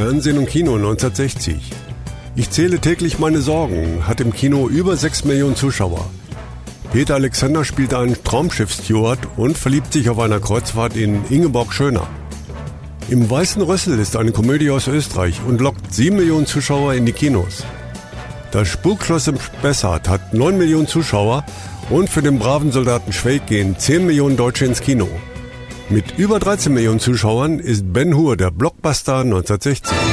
Fernsehen und Kino 1960. Ich zähle täglich meine Sorgen hat im Kino über 6 Millionen Zuschauer. Peter Alexander spielt einen Traumschiff-Steward und verliebt sich auf einer Kreuzfahrt in Ingeborg Schöner. Im Weißen Rössel ist eine Komödie aus Österreich und lockt 7 Millionen Zuschauer in die Kinos. Das Spukschloss im Spessart hat 9 Millionen Zuschauer und für den braven Soldaten Schweig gehen 10 Millionen Deutsche ins Kino. Mit über 13 Millionen Zuschauern ist Ben Hur der Blockbuster 1960.